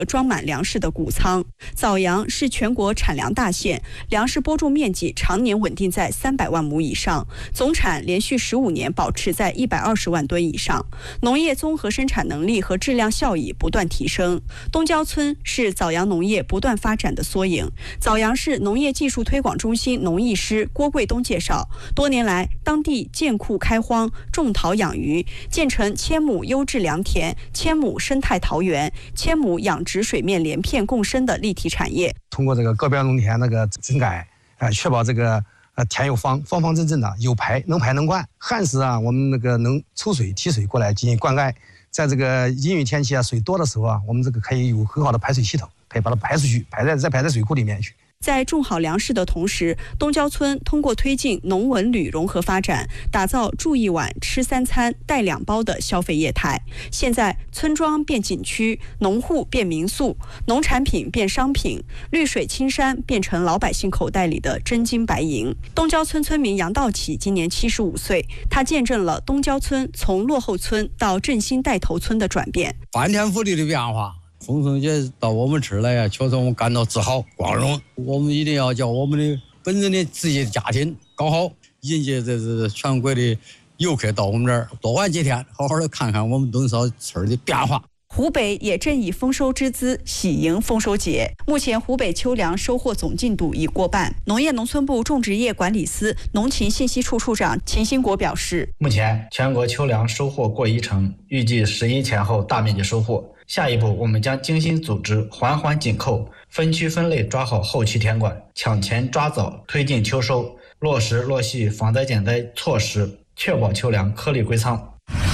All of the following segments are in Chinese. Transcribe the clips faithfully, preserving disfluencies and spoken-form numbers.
装满粮食的谷仓。枣阳是全国产粮大县，粮食播种面积常年稳定在三百万亩以上，总产连续十五年保持在一百二十万吨以上，农业综合生产能力和质量效益不断提升。东郊村是枣阳农业不断发展的缩影。枣阳市农业技术推广中心农艺师郭贵东介绍，多年来当地建库开荒，种桃养鱼，建成千亩优质良田、千亩生态桃园、千亩养殖水面连片共生的立体产业。 通过这个高标农田那个整改，呃，确保这个呃田有方，方方正正的，有排能排能灌。旱时啊，我们那个能抽水提水过来进行灌溉。在这个阴雨天气啊，水多的时候啊，我们这个可以有很好的排水系统，可以把它排出去，排在再排在水库里面去。 在种好粮食的同时，东郊村通过推进农文旅融合发展，打造住一晚吃三餐带两包的消费业态。现在村庄变景区，农户变民宿，农产品变商品，绿水青山变成老百姓口袋里的真金白银。东郊村村民杨道启今年七十五岁，他见证了东郊村从落后村到振兴带头村的转变， 翻天覆地的变化。丰收节到我们这儿来呀，确实我们感到自豪、光荣。我们一定要叫我们的本人的职业家庭搞好，迎接这这全国的游客到我们这儿多玩几天，好好的看看我们东烧村的变化。 湖北也正以丰收之姿喜迎丰收节。目前湖北秋粮收获总进度已过半。农业农村部种植业管理司农禽信息处处长秦兴国表示， 目前全国秋粮收获过一成，预计十一前后大面积收获。下一步，我们将精心组织，环环紧扣，分区分类抓好后期田管，抢前抓早，推进秋收，落实落细防灾减灾措施，确保秋粮颗粒归仓。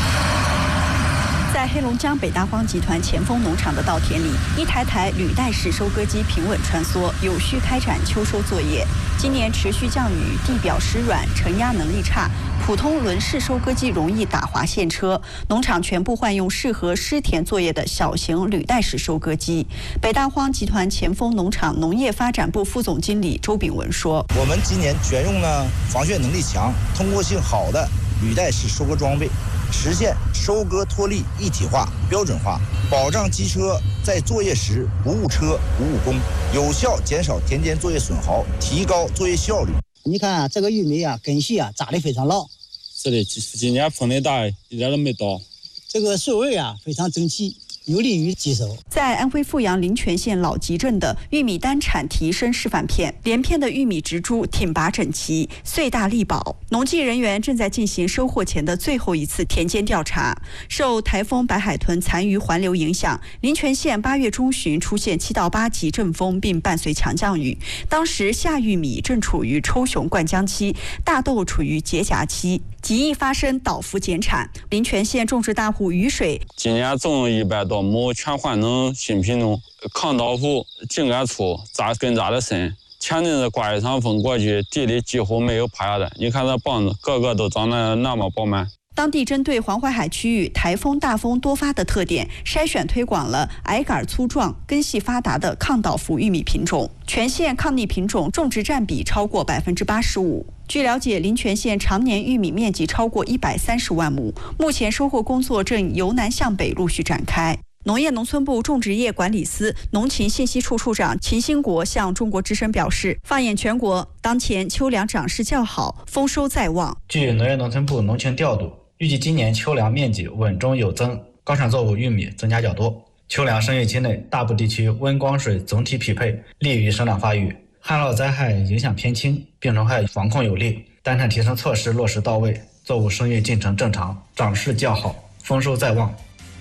在黑龙江北大荒集团前锋农场的稻田里，一台台履带式收割机平稳穿梭，有序开展秋收作业。今年持续降雨，地表湿软，承压能力差，普通轮式收割机容易打滑陷车，农场全部换用适合湿田作业的小型履带式收割机。北大荒集团前锋农场农业发展部副总经理周炳文说：“ 我们今年选用了防眩能力强、通过性好的履带式收割装备。”实现收割脱粒一体化、标准化，保障机车在作业时不误车、不误工，有效减少田间作业损耗，提高作业效率。 你看啊，这个玉米啊，根系啊扎得非常牢。 是的，今年风力大，一点都没倒。 这个穗味啊非常整齐，有利于集收。 在安徽阜阳临泉县老集镇的玉米单产提升示范片，连片的玉米植株挺拔整齐，穗大力薄。农技人员正在进行收获前的最后一次田间调查。受台风白海豚残余环流影响，临泉县八月中旬出现七到八级阵风，并伴随强降雨。当时夏玉米正处于抽熊灌浆期，大豆处于结荚期，极易发生倒伏减产。临泉县种植大户雨水今年种一百多亩全换成新品种，抗倒伏、茎干粗、扎根扎得深。前阵子刮一场风过去，地里几乎没有趴下的。你看这棒子，个个都长得那么饱满。 当地针对黄淮海区域台风大风多发的特点，筛选推广了矮杆粗壮、根系发达的抗倒伏玉米品种。全县抗逆品种种植占比超过百分之八十五。据了解，临泉县常年玉米面积超过一百三十万亩，目前收获工作正由南向北陆续展开。农业农村部种植业管理司农禽信息处处长秦兴国向中国之声表示，放眼全国，当前秋粮长势较好，丰收在望。 据农业农村部农情调度，预计今年秋粮面积稳中有增，高产作物玉米增加较多。秋粮生育期内，大部地区温光水总体匹配，利于生长发育，旱涝灾害影响偏轻，病虫害防控有力，单产提升措施落实到位，作物生育进程正常，长势较好，丰收在望。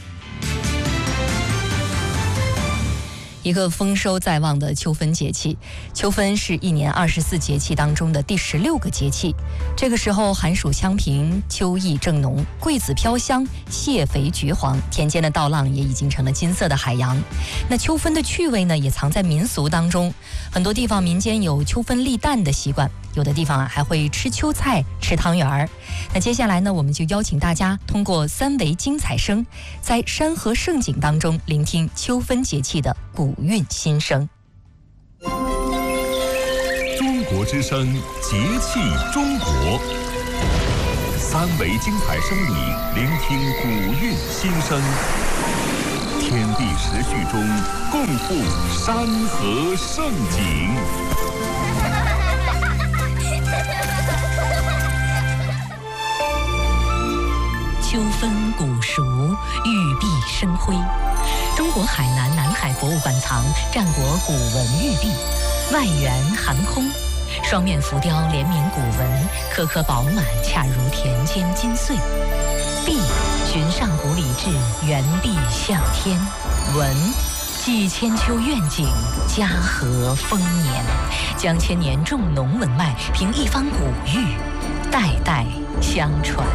一个丰收在望的秋分节气。秋分是一年二十四节气当中的第十六个节气。这个时候寒暑相平，秋意正浓，桂子飘香，蟹肥橘黄，田间的稻浪也已经成了金色的海洋。那秋分的趣味呢，也藏在民俗当中。很多地方民间有秋分立蛋的习惯，有的地方啊还会吃秋菜、吃汤圆儿。那接下来呢，我们就邀请大家通过三维精彩声，在山河盛景当中聆听秋分节气的古韵心声。 中国之声，节气中国。三维精彩声里聆听古韵心声， 天地时序中共赴山河盛景。 秋分古熟，玉璧生辉。中国海南南海博物馆藏战国古文玉璧，外圆含空，双面浮雕联名古文，颗颗饱满，恰如田间金穗。璧寻上古礼制，原璧向天；文寄千秋愿景，家和丰年，将千年重农文脉凭一方古玉，代代相传。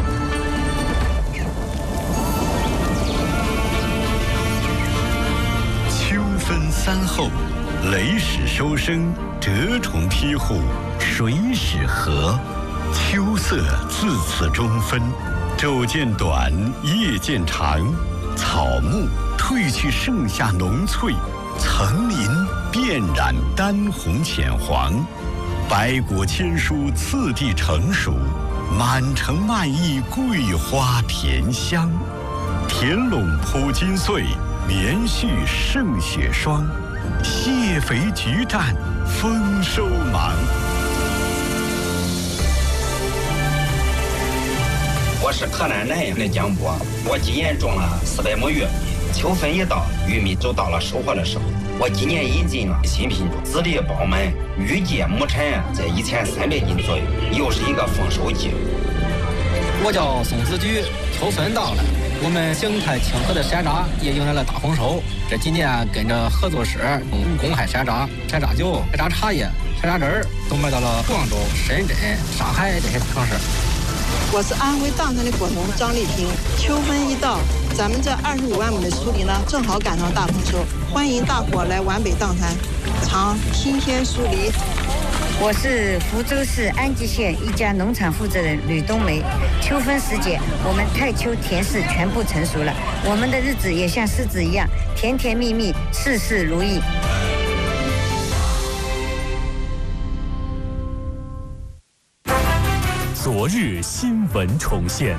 分三候，雷始收声，蛰虫披户，水始和。秋色自此中分，昼渐短，夜渐长。草木褪去盛夏浓翠，层林遍染丹红浅黄。百果千蔬次第成熟，满城漫溢桂花甜香。田垄铺金穗，棉絮胜雪霜，蟹肥菊绽，丰收忙。 我是河南南阳的江波，我今年种了四百亩玉米，秋分一到，玉米就到了收获的时候。我今年引进了新品种，籽粒饱满，预计亩产在一千三百斤左右，又是一个丰收季。 我叫宋子菊，秋分到了。我们景泰清河的山楂也迎来了大丰收。这几年跟着合作社公害山楂、山楂酒、山楂茶叶、山楂汁儿都卖到了广州、深圳、上海这些城市。 我是安徽砀城的果农张丽萍。秋分一到，咱们这二十五万亩的锄地呢，正好赶上大丰收，欢迎大伙来皖北砀滩尝新鲜酥梨。 我是福州市安吉县一家农场负责人吕冬梅。秋分时节，我们太丘田柿全部成熟了，我们的日子也像柿子一样甜甜蜜蜜，事事如意。 昨日新闻重现。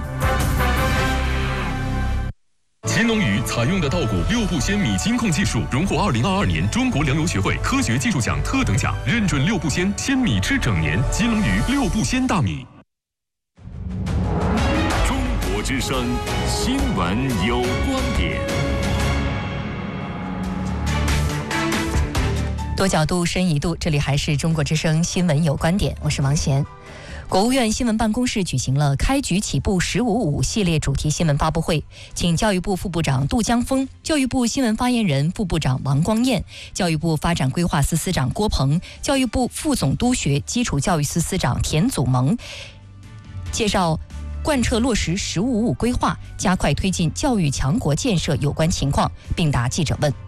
乾隆鱼采用的稻谷六步鲜米金控技术荣获二零二二年中国粮油学会科学技术奖特等奖，认准六步鲜鲜米吃整年。金龙鱼六步鲜大米。中国之声新闻有观点， 多角度深一度，这里还是中国之声新闻有观点，我是王贤。国务院新闻办公室举行了开局起步十五五系列主题新闻发布会，请教育部副部长杜江峰、教育部新闻发言人、副部长王光彦、教育部发展规划司司长郭鹏、教育部副总督学基础教育司司长田祖萌介绍贯彻落实十五五规划，加快推进教育强国建设有关情况，并答记者问。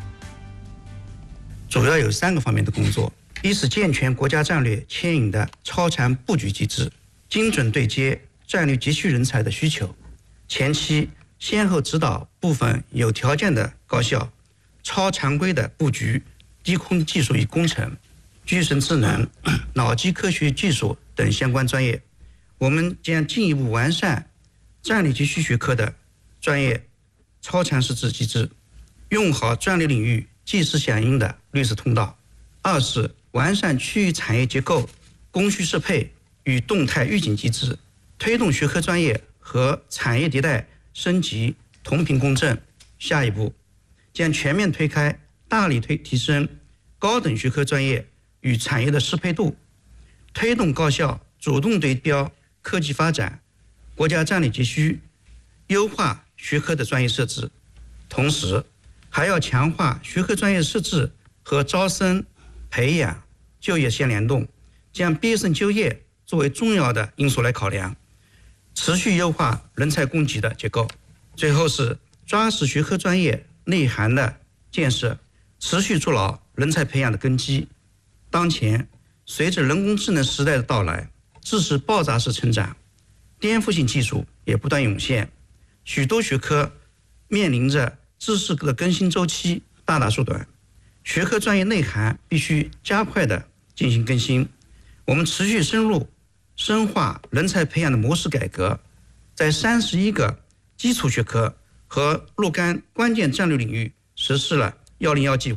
主要有三个方面的工作。一是健全国家战略牵引的超产布局机制，精准对接战略急需人才的需求。前期先后指导部分有条件的高校超常规的布局低空技术与工程、具身智能、脑机科学技术等相关专业。我们将进一步完善战略急需学科的专业超常识字机制，用好战略领域即时响应的绿色通道。二是完善区域产业结构、供需适配与动态预警机制，推动学科专业和产业迭代升级同频共振。下一步将全面推开大力推提升高等学科专业与产业的适配度，推动高校主动对标科技发展、国家战略急需，优化学科的专业设置。同时还要强化学科专业设置和招生培养、就业相联动，将毕业生就业作为重要的因素来考量，持续优化人才供给的结构。最后是抓实学科专业内涵的建设，持续筑牢人才培养的根基。当前随着人工智能时代的到来，知识爆炸式成长，颠覆性技术也不断涌现，许多学科面临着知识的更新周期大大缩短，学科专业内涵必须加快的进行更新。我们持续深入深化人才培养的模式改革，在三十一个基础学科和若干关键战略领域实施了幺零幺计划。